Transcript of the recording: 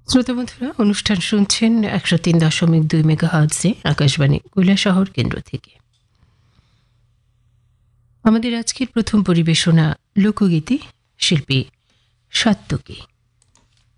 শ্রোতা বন্ধুরা, অনুষ্ঠান শুনছেন 103.2 মেগাহার্টজে আকাশবাণী কৈলাসহর কেন্দ্র থেকে। আমাদের আজকের প্রথম পরিবেশনা লোকগীতি, শিল্পী সাত্তকী।